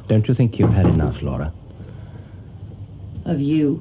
Don't you think you've had enough, Laura? Of you?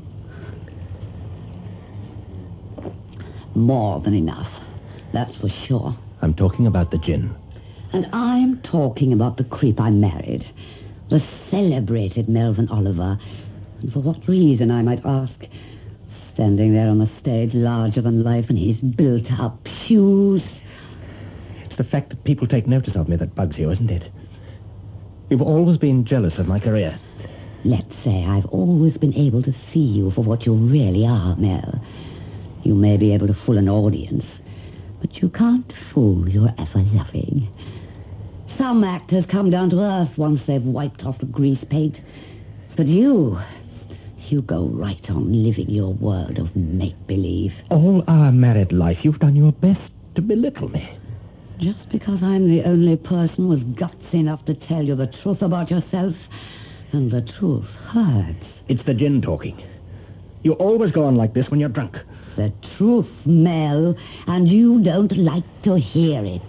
More than enough. That's for sure. I'm talking about the gin. And I'm talking about the creep I married. The celebrated Melvyn Oliver. And for what reason, I might ask? Standing there on the stage, larger than life, in his built-up shoes. It's the fact that people take notice of me that bugs you, isn't it? You've always been jealous of my career. Let's say I've always been able to see you for what you really are, Mel. You may be able to fool an audience, but you can't fool your ever-loving. Some actors come down to earth once they've wiped off the grease paint. But you go right on living your world of make-believe. All our married life, you've done your best to belittle me. Just because I'm the only person with guts enough to tell you the truth about yourself, and the truth hurts. It's the gin talking. You always go on like this when you're drunk. The truth, Mel, and you don't like to hear it.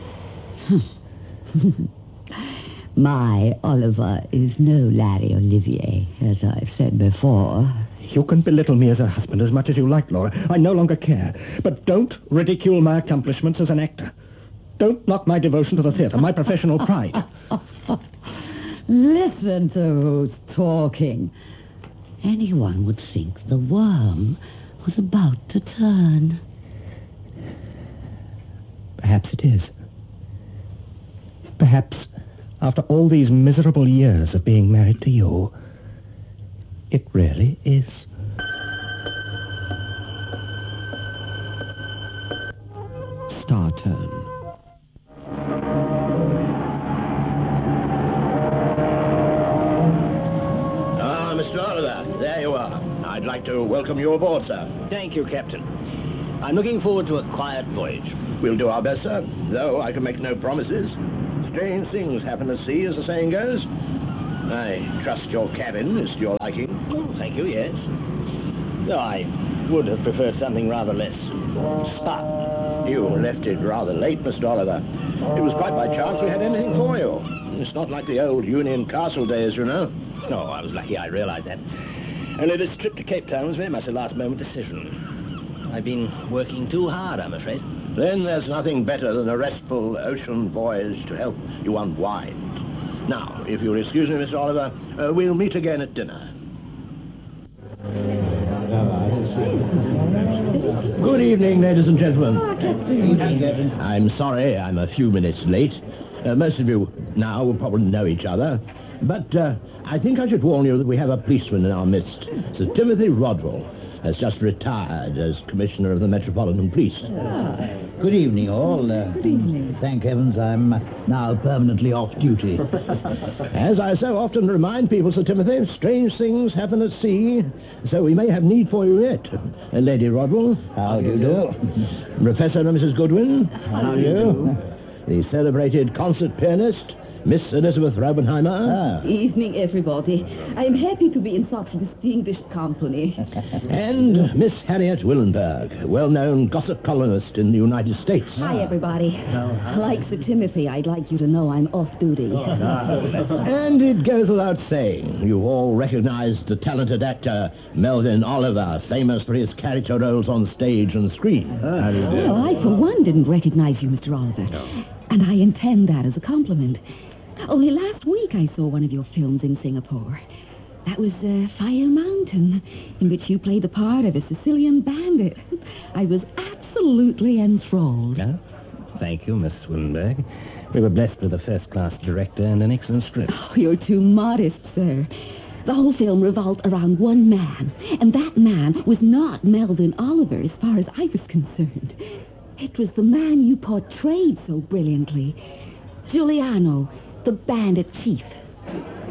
My Oliver is no Larry Olivier, as I've said before. You can belittle me as a husband as much as you like, Laura. I no longer care. But don't ridicule my accomplishments as an actor. Don't knock my devotion to the theatre, my professional pride. Listen to who's talking. Anyone would think the worm was about to turn. Perhaps it is. Perhaps, after all these miserable years of being married to you, it really is. Star turn. Mr. Oliver, there you are. I'd like to welcome you aboard, sir. Thank you, Captain. I'm looking forward to a quiet voyage. We'll do our best, sir, though I can make no promises. Strange things happen at sea, as the saying goes. I trust your cabin is to your liking. Oh, thank you, yes. Though I would have preferred something rather less spartan. You left it rather late, Mr. Oliver. It was quite by chance we had anything for you. It's not like the old Union Castle days, you know. No, I was lucky, I realize that. Only this trip to Cape Town was very much a last-moment decision. I've been working too hard, I'm afraid. Then there's nothing better than a restful ocean voyage to help you unwind. Now, if you'll excuse me, Mr. Oliver, we'll meet again at dinner. Good evening, ladies and gentlemen. I'm sorry I'm a few minutes late. Most of you now will probably know each other. But I think I should warn you that we have a policeman in our midst. Sir Timothy Rodwell has just retired as Commissioner of the Metropolitan Police. Good evening, all. Thank heavens I'm now permanently off duty. As I so often remind people, Sir Timothy, strange things happen at sea, so we may have need for you yet. Lady Rodwell, How do you do? Professor and Mrs. Goodwin, how do you? The celebrated concert pianist, Miss Elizabeth Robenheimer. Evening, everybody. I am happy to be in such distinguished company. And Miss Harriet Willenberg, well-known gossip columnist in the United States. Hi, everybody. Like Sir Timothy, I'd like you to know I'm off duty. And it goes without saying, you've all recognized the talented actor Melvyn Oliver, famous for his character roles on stage and screen. Well, I, for one, didn't recognize you, Mr. Oliver. And I intend that as a compliment. Only last week I saw one of your films in Singapore. That was Fire Mountain, in which you played the part of a Sicilian bandit. I was absolutely enthralled. Yeah? Thank you, Miss Willenberg. We were blessed with a first-class director and an excellent script. Oh, you're too modest, sir. The whole film revolved around one man, and that man was not Melvyn Oliver as far as I was concerned. It was the man you portrayed so brilliantly. Giuliano, the bandit chief.